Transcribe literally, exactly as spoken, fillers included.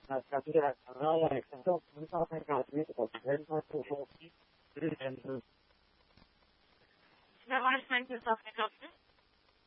uh, capire allora che sto un po' per caso mi sto facendo tutto il tempo. Wer war das mein Christoph Knopf?